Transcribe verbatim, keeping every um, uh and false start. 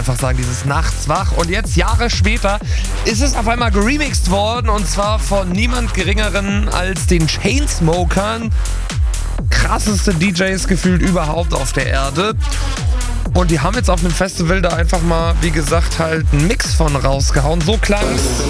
Einfach sagen, dieses Nachts wach. Und jetzt, Jahre später, ist es auf einmal geremixed worden. Und zwar von niemand Geringeren als den Chainsmokern. Krasseste D Js gefühlt überhaupt auf der Erde. Und die haben jetzt auf einem Festival da einfach mal, wie gesagt, halt einen Mix von rausgehauen. So klang's.